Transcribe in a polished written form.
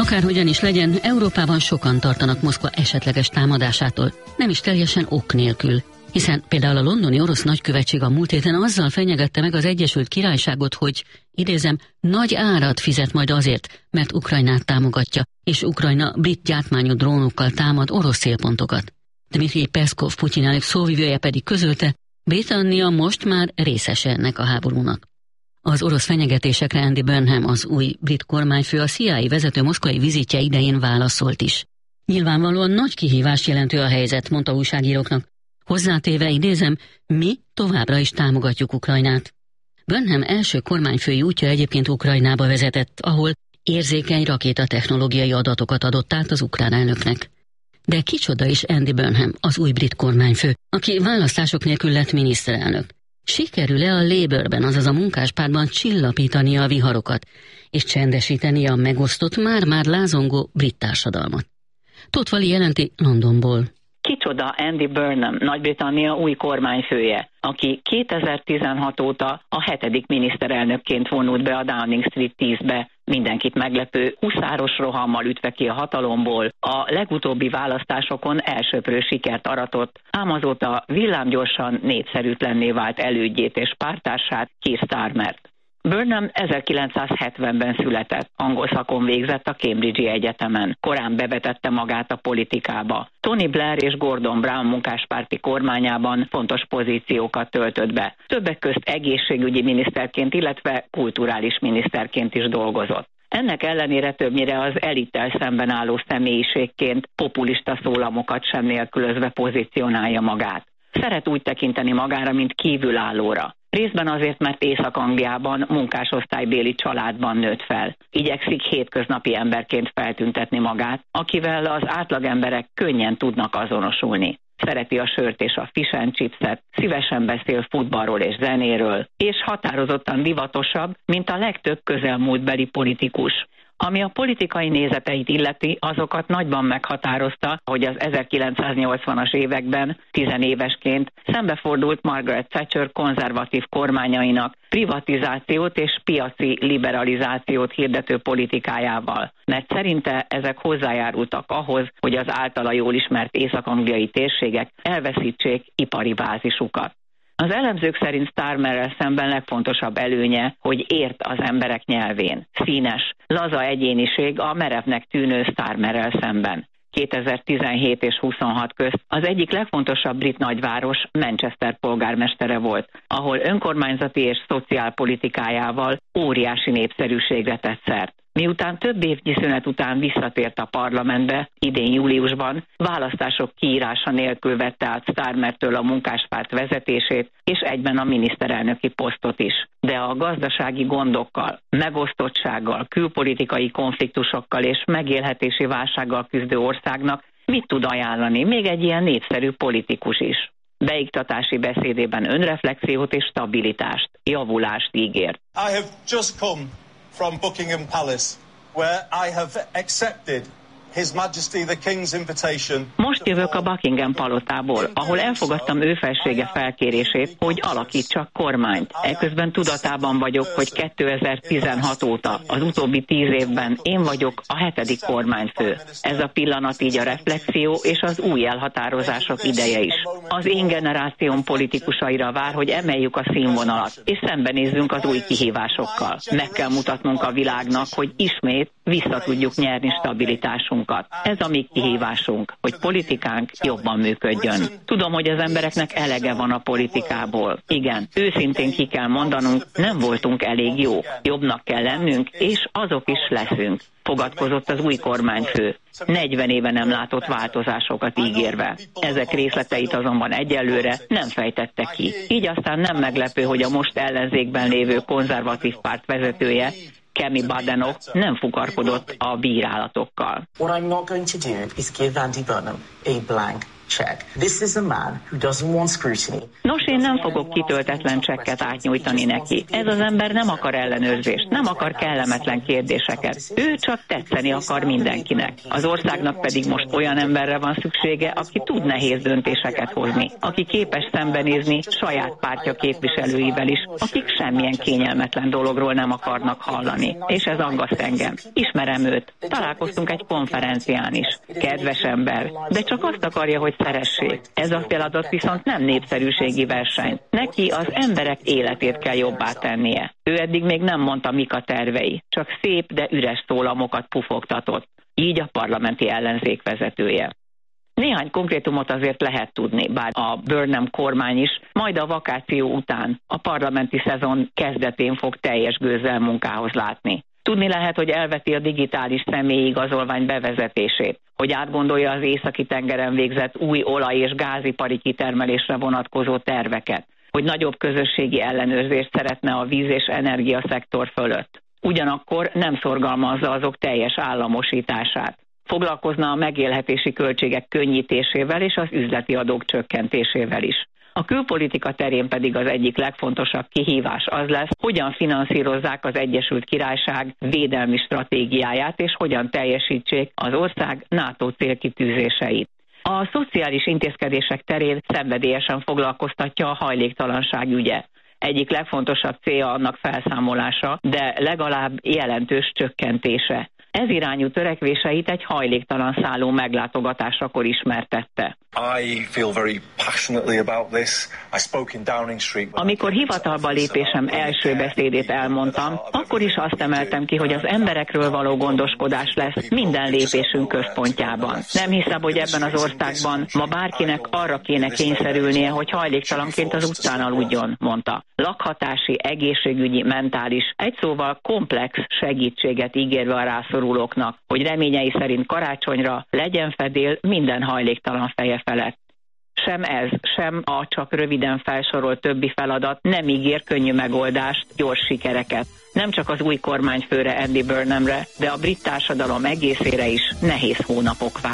Akárhogyan is legyen, Európában sokan tartanak Moszkva esetleges támadásától, nem is teljesen ok nélkül. Hiszen például a londoni orosz nagykövetség a múlt héten azzal fenyegette meg az Egyesült Királyságot, hogy, idézem, nagy árat fizet majd azért, mert Ukrajnát támogatja, és Ukrajna brit gyártmányú drónokkal támad orosz célpontokat. Dmitry Peszkov Putyin elnök szóvivője pedig közölte, Britannia most már részese ennek a háborúnak. Az orosz fenyegetésekre Andy Burnham, az új brit kormányfő, a CIA vezető moszkvai vizitje idején válaszolt is. Nyilvánvalóan nagy kihívás jelentő a helyzet, mondta újságíróknak. Hozzátéve, idézem, mi továbbra is támogatjuk Ukrajnát. Burnham első kormányfői útja egyébként Ukrajnába vezetett, ahol érzékeny rakétatechnológiai adatokat adott át az ukrán elnöknek. De kicsoda is Andy Burnham, az új brit kormányfő, aki választások nélkül lett miniszterelnök? Sikerül-e a Labourben, azaz a munkáspártban csillapítani a viharokat, és csendesíteni a megosztott, már-már lázongó brit társadalmat? Tóth Vali jelenti Londonból. Kicsoda Andy Burnham, Nagy-Britannia új kormányfője, aki 2016 óta a 7. miniszterelnökként vonult be a Downing Street 10-be, mindenkit meglepő, huszáros rohammal ütve ki a hatalomból, a legutóbbi választásokon elsöprő sikert aratott, ám azóta villámgyorsan népszerűtlenné vált elődjét és pártársát, Keir Starmert. Burnham 1970-ben született, angol szakon végzett a Cambridge-i Egyetemen. Korán bevetette magát a politikába. Tony Blair és Gordon Brown munkáspárti kormányában fontos pozíciókat töltött be. Többek közt egészségügyi miniszterként, illetve kulturális miniszterként is dolgozott. Ennek ellenére többnyire az elittel szemben álló személyiségként populista szólamokat sem nélkülözve pozícionálja magát. Szeret úgy tekinteni magára, mint kívülállóra. Részben azért, mert Észak-Angliában munkásosztálybéli családban nőtt fel. Igyekszik hétköznapi emberként feltüntetni magát, akivel az átlagemberek könnyen tudnak azonosulni. Szereti a sört és a fish and chipset, szívesen beszél futballról és zenéről, és határozottan divatosabb, mint a legtöbb közelmúltbeli politikus. Ami a politikai nézeteit illeti, azokat nagyban meghatározta, hogy az 1980-as években, 10 évesként szembefordult Margaret Thatcher konzervatív kormányainak privatizációt és piaci liberalizációt hirdető politikájával, mert szerinte ezek hozzájárultak ahhoz, hogy az általa jól ismert észak-angliai térségek elveszítsék ipari bázisukat. Az elemzők szerint Starmerrel szemben legfontosabb előnye, hogy ért az emberek nyelvén. Színes, laza egyéniség a merevnek tűnő Starmerrel szemben. 2017 és 26 közt az egyik legfontosabb brit nagyváros Manchester polgármestere volt, ahol önkormányzati és szociálpolitikájával óriási népszerűségre tett szert. Miután több évnyi szünet után visszatért a parlamentbe, idén júliusban választások kiírása nélkül vette át Starmertől a munkáspárt vezetését, és egyben a miniszterelnöki posztot is. De a gazdasági gondokkal, megosztottsággal, külpolitikai konfliktusokkal és megélhetési válsággal küzdő országnak mit tud ajánlani még egy ilyen népszerű politikus is? Beiktatási beszédében önreflexiót és stabilitást, javulást ígért. I have just come from Buckingham Palace, where I have accepted His Majesty the King's invitation. Most jövök a Buckingham palotából, ahol elfogadtam ő felsége felkérését, hogy alakítsak kormányt. Eközben tudatában vagyok, hogy 2016 óta, az utóbbi 10 évben én vagyok a 7. kormányfő. Ez a pillanat így a reflexió és az új elhatározások ideje is. Az én generációm politikusaira vár, hogy emeljük a színvonalat, és szembenézzünk az új kihívásokkal. Meg kell mutatnunk a világnak, hogy ismét vissza tudjuk nyerni stabilitásunkat. Ez a mi kihívásunk, hogy politikánk jobban működjön. Tudom, hogy az embereknek elege van a politikából. Igen, őszintén ki kell mondanunk, nem voltunk elég jó. Jobbnak kell lennünk, és azok is leszünk. Fogadkozott az új kormányfő, 40 éve nem látott változásokat ígérve. Ezek részleteit azonban egyelőre nem fejtette ki. Így aztán nem meglepő, hogy a most ellenzékben lévő konzervatív párt vezetője, Kemi Badenoch nem fukarkodott a bírálatokkal. What I'm not going to do is give Andy Burnham a blank Nos, én nem fogok kitöltetlen csekket átnyújtani neki. Ez az ember nem akar ellenőrzést, nem akar kellemetlen kérdéseket. Ő csak tetszeni akar mindenkinek. Az országnak pedig most olyan emberre van szüksége, aki tud nehéz döntéseket hozni, aki képes szembenézni saját pártja képviselőivel is, akik semmilyen kényelmetlen dologról nem akarnak hallani. És ez aggaszt engem. Ismerem őt. Találkoztunk egy konferencián is. Kedves ember, de csak azt akarja, hogy szeressék. Ez a feladat viszont nem népszerűségi verseny. Neki az emberek életét kell jobbá tennie. Ő eddig még nem mondta, mik a tervei. Csak szép, de üres szólamokat pufogtatott. Így a parlamenti ellenzék vezetője. Néhány konkrétumot azért lehet tudni, bár a Burnham kormány is majd a vakáció után, a parlamenti szezon kezdetén fog teljes gőzzel munkához látni. Tudni lehet, hogy elveti a digitális személyigazolvány bevezetését, hogy átgondolja az északi-tengeren végzett új olaj- és gázipari kitermelésre vonatkozó terveket, hogy nagyobb közösségi ellenőrzést szeretne a víz- és energiaszektor fölött. Ugyanakkor nem szorgalmazza azok teljes államosítását. Foglalkozna a megélhetési költségek könnyítésével és az üzleti adók csökkentésével is. A külpolitika terén pedig az egyik legfontosabb kihívás az lesz, hogyan finanszírozzák az Egyesült Királyság védelmi stratégiáját, és hogyan teljesítsék az ország NATO célkitűzéseit. A szociális intézkedések terén szenvedélyesen foglalkoztatja a hajléktalanság ügye. Egyik legfontosabb célja annak felszámolása, de legalább jelentős csökkentése. Ez irányú törekvéseit egy hajléktalan szálló meglátogatásakor ismertette. Amikor hivatalba lépésem első beszédét elmondtam, akkor is azt emeltem ki, hogy az emberekről való gondoskodás lesz minden lépésünk központjában. Nem hiszem, hogy ebben az országban ma bárkinek arra kéne kényszerülnie, hogy hajléktalanként az utcán aludjon, mondta. Lakhatási, egészségügyi, mentális, egy szóval komplex segítséget ígérve a rászorulóknak, hogy reményei szerint karácsonyra legyen fedél minden hajléktalan feje felett. Sem ez, sem a csak röviden felsorolt többi feladat nem ígér könnyű megoldást, gyors sikereket. Nem csak az új kormányfőre, Andy Burnhamre, de a brit társadalom egészére is nehéz hónapok várnak.